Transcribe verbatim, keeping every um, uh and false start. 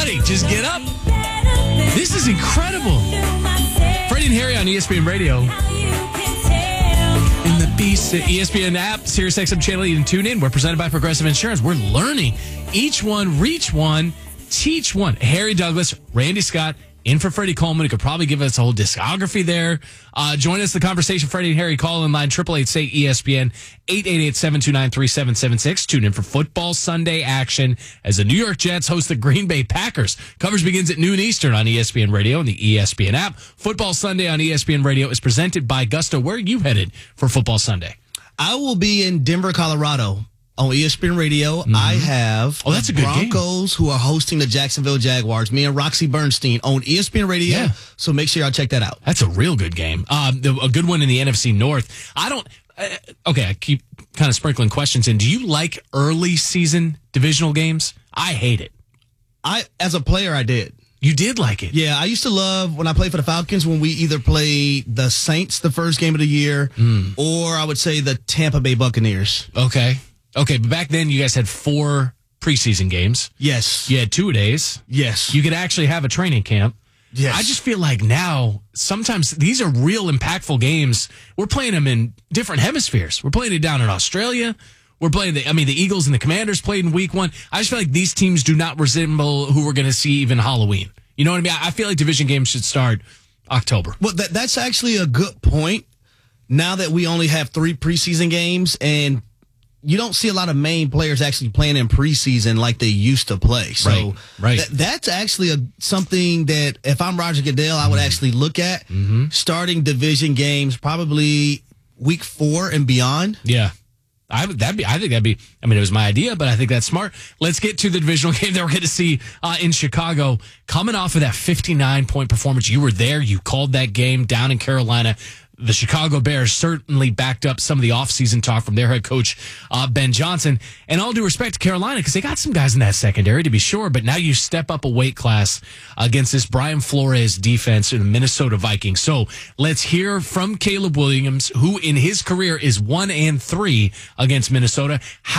buddy, just get up. This is incredible. Freddie and Harry on E S P N Radio. In the Beast E S P N app, Sirius X M channel, you can tune in. We're presented by Progressive Insurance. We're learning. Each one, reach one, teach one. Harry Douglas, Randy Scott, in for Freddie Coleman, who could probably give us a whole discography there. Uh, join us in the conversation. Freddie and Harry, call in line, eight eight eight, say E S P N, eight eight eight, seven two nine, three seven seven six. Tune in for football Sunday action as the New York Jets host the Green Bay Packers. Coverage begins at noon Eastern on E S P N Radio and the E S P N app. Football Sunday on E S P N Radio is presented by Gusto. Where are you headed for football Sunday? I will be in Denver, Colorado. On E S P N Radio, mm-hmm. I have oh, that's a good Broncos game. Who are hosting the Jacksonville Jaguars. Me and Roxy Bernstein on E S P N Radio, yeah. So make sure y'all check that out. That's a real good game. Um, the, a good one in the N F C North. I don't. Uh, okay, I keep kind of sprinkling questions in. Do you like early season divisional games? I hate it. I, as a player, I did. You did like it? Yeah, I used to love when I played for the Falcons when we either played the Saints the first game of the year, mm. or I would say the Tampa Bay Buccaneers. Okay. Okay, but back then you guys had four preseason games. Yes. You had two-a-days. Yes. You could actually have a training camp. Yes. I just feel like now, sometimes these are real impactful games. We're playing them in different hemispheres. We're playing it down in Australia. We're playing the, I mean, the Eagles and the Commanders played in week one. I just feel like these teams do not resemble who we're going to see even Halloween. You know what I mean? I feel like division games should start October. Well, that, that's actually a good point. Now that we only have three preseason games and you don't see a lot of main players actually playing in preseason like they used to play. So right, right. Th- that's actually a, something that if I'm Roger Goodell, I would mm-hmm. actually look at mm-hmm. starting division games probably week four and beyond. Yeah. I would, that'd be, I think that'd be, I mean, it was my idea, but I think that's smart. Let's get to the divisional game that we're going to see uh, in Chicago. Coming off of that fifty-nine point performance, you were there. You called that game down in Carolina. The Chicago Bears certainly backed up some of the offseason talk from their head coach, uh, Ben Johnson. And all due respect to Carolina, because they got some guys in that secondary, to be sure, but now you step up a weight class against this Brian Flores defense in the Minnesota Vikings. So let's hear from Caleb Williams, who in his career is one and three against Minnesota. How